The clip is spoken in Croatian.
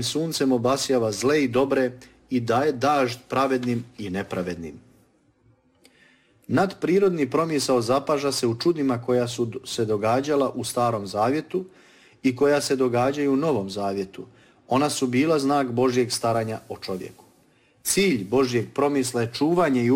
svojim suncem obasjava zle i dobre i daje dažd pravednim i nepravednim. Nadprirodni promisao zapaža se u čudima koja su se događala u Starom Zavjetu i koja se događaju u Novom Zavjetu. Ona su bila znak Božjeg staranja o čovjeku. Cilj Božjeg promisla je čuvanje i